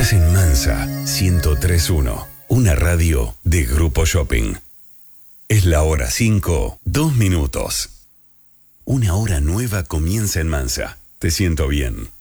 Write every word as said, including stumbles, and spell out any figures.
Estás en Mansa ciento tres punto uno, una radio de Grupo Shopping. Es la hora cinco, dos minutos. Una hora nueva comienza en Mansa. Te siento bien.